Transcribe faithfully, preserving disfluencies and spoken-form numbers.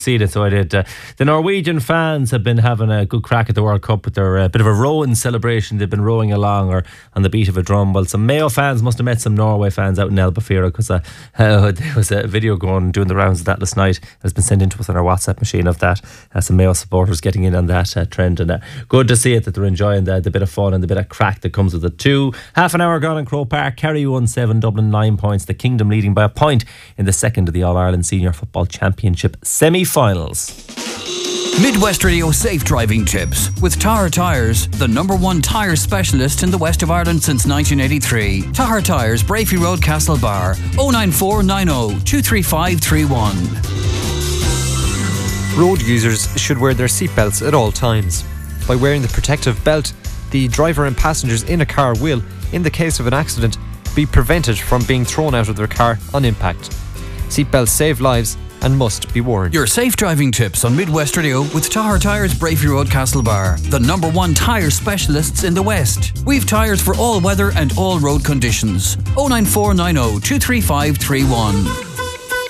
seen it, so I did. Uh, the Norwegian fans have been having a good crack at the World Cup with their uh, bit of a rowing celebration. They've been rowing along or on the beat of a drum. Well, some Mayo fans must have met some Norway fans out in Albufeira, because uh, uh, there was a video going doing the rounds of that last night. It's been sent in to us on our WhatsApp machine of that. Uh, some Mayo supporters getting in on that uh, trend, and uh, good to see it that they're enjoying the, the bit of fun and the bit of crack that comes with it too. Half an hour gone in Croke Park. Kerry won seven, Dublin nine points. The Kingdom leading by a point in the second of the All-Ireland Senior Football Championship semi-finals. Midwest Radio Safe Driving Tips with Tahar Tyres, the number one tyre specialist in the west of Ireland since nineteen eighty-three. Tahar Tyres, Brafey Road, Castlebar. oh nine four nine oh two three five three one. Road users should wear their seatbelts at all times. By wearing the protective belt, the driver and passengers in a car will, in the case of an accident, be prevented from being thrown out of their car on impact. Seatbelts save lives and must be worn. Your safe driving tips on Midwest Radio with Tahar Tyres, Brafey Road, Castlebar, the number one tyre specialists in the West. We've tyres for all weather and all road conditions. oh nine four nine oh two three five three one.